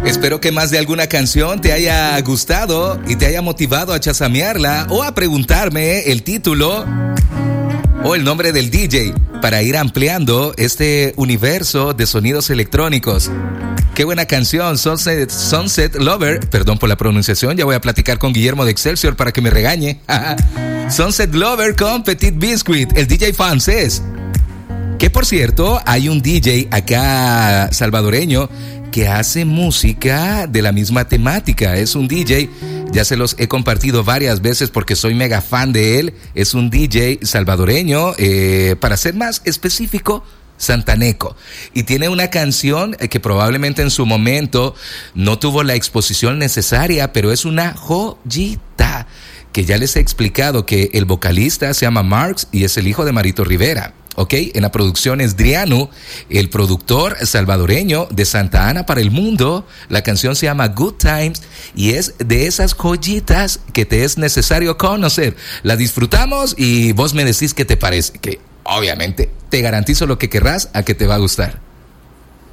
Espero que más de alguna canción te haya gustado y te haya motivado a chasamearla o a preguntarme el título o el nombre del DJ para ir ampliando este universo de sonidos electrónicos. Qué buena canción, Sunset Lover. Perdón por la pronunciación, ya voy a platicar con Guillermo de Excelsior para que me regañe. Sunset Lover con Petit Biscuit, el DJ francés. Que por cierto, hay un DJ acá salvadoreño que hace música de la misma temática. Es un DJ, ya se los he compartido varias veces porque soy mega fan de él. Es un DJ salvadoreño, para ser más específico, santaneco. Y tiene una canción que probablemente en su momento no tuvo la exposición necesaria, pero es una joyita. Que ya les he explicado que el vocalista se llama Marx y es el hijo de Marito Rivera. Ok, en la producción es Drianu, el productor salvadoreño de Santa Ana para el mundo. La canción se llama Good Times y es de esas joyitas que te es necesario conocer. La disfrutamos y vos me decís qué te parece, que obviamente te garantizo lo que querrás a que te va a gustar.